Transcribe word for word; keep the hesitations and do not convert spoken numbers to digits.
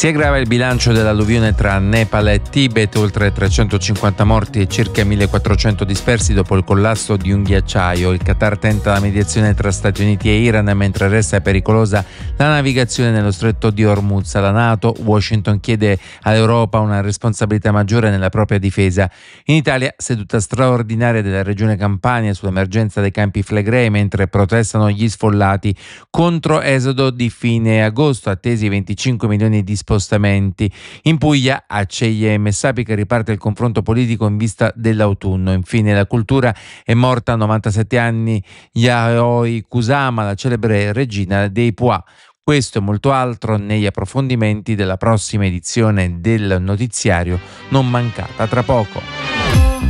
Si aggrava il bilancio dell'alluvione tra Nepal e Tibet, oltre trecentocinquanta morti e circa millequattrocento dispersi dopo il collasso di un ghiacciaio. Il Qatar tenta la mediazione tra Stati Uniti e Iran mentre resta pericolosa la navigazione nello stretto di Hormuz. La NATO, Washington chiede all'Europa una responsabilità maggiore nella propria difesa. In Italia, seduta straordinaria della regione Campania sull'emergenza dei Campi Flegrei mentre protestano gli sfollati contro esodo di fine agosto, attesi venticinque milioni di spostamenti. In Puglia, a Ceglie e Messapica riparte il confronto politico in vista dell'autunno. Infine la cultura: è morta a novantasette anni Yayoi Kusama, la celebre regina dei Puà. Questo e molto altro negli approfondimenti della prossima edizione del notiziario. Non mancata tra poco.